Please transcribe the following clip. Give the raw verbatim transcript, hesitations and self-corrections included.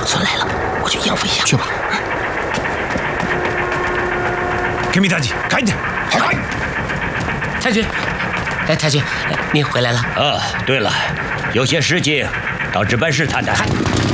村来了，我去应付一下。 去吧。 给米大吉，赶紧，快！ 太君，哎，太君，您回来了。 啊，对了，有些事情到值班室谈谈。